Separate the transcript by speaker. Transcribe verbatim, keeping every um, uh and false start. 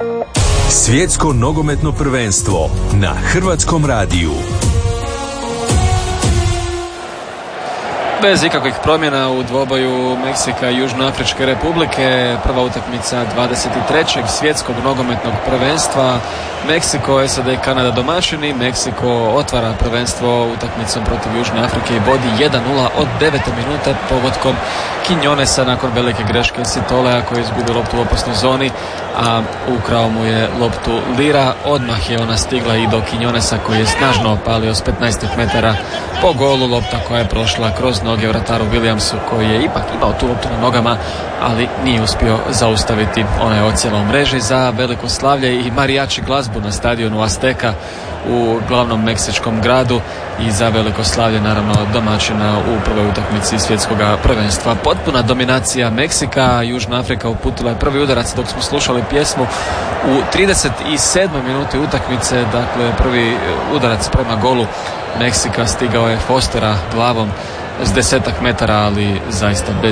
Speaker 1: Svjetsko nogometno prvenstvo na Hrvatskom radiju.
Speaker 2: Bez ikakvih promjena u dvoboju Meksika i Južnoafričke Republike, prva utakmica dvadeset trećeg svjetskog nogometnog prvenstva. Meksiko, S A D, Kanada domaćini. Meksiko otvara prvenstvo utakmicom protiv Južne Afrike i vodi jedan nula od devete minute pogodkom Quinonesa nakon velike greške Sitolea koji je izgubio loptu u opasnoj zoni, a ukrao mu je loptu Lira. Odmah je ona stigla i do Quinonesa koji je snažno opalio s petnaest metara po golu. Lopta koja je prošla kroz noge vrataru Williamsu koji je ipak imao tu loptu na nogama, ali nije uspio zaustaviti. Ona je odsjela u mreži za veliko slavlje i marijači glazbu na stadionu Azteka u glavnom meksičkom gradu i za veliko slavlje naravno domaćina u prvoj utakmici svjetskog prvenstva. Potpuna dominacija Meksika. Južna Afrika uputila je prvi udarac dok smo slušali pjesmu u trideset sedmoj minuti utakmice. Dakle, prvi udarac prema golu Meksika stigao je Fostera glavom s desetak metara, ali zaista bez